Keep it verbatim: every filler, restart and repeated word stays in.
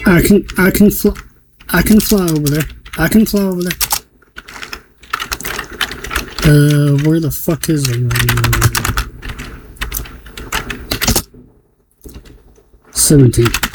I can, I can fly, I can fly over there. I can fly over there. Uh, where the fuck is it? seventeen.